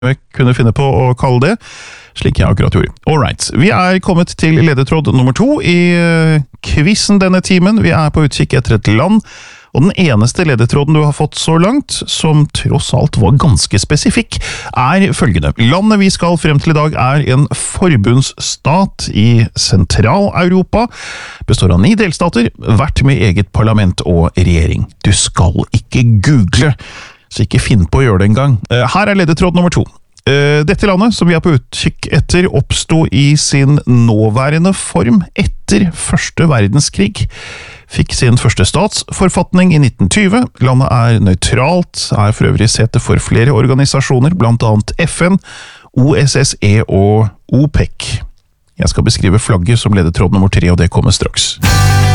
jeg kunne finne på å kalle det, slik jeg akkurat gjorde. Alright, vi kommet til ledetråd nummer 2 i quizen denne timen. Vi på utkikk etter et land, og den eneste ledetråden du har fått så langt, som tross alt var ganske spesifikk, følgende. Landet vi skal frem til i dag en forbundsstat i Sentral-Europa, består av 9 delstater, hvert med eget parlament og regjering. Du skal ikke google, så ikke finn på å gjøre det en gang. Her ledetråd nummer 2. Dette landet, som vi på utkikk etter, oppstod i sin nåværende form etter Første verdenskrig. Fikk sin første statsforfatning i 1920. Landet nøytralt, for øvrig sete for flere organisasjoner, blant annet FN, OSSE og OPEC. Jeg skal beskrive flagget som ledetråd nummer 3, og det kommer straks.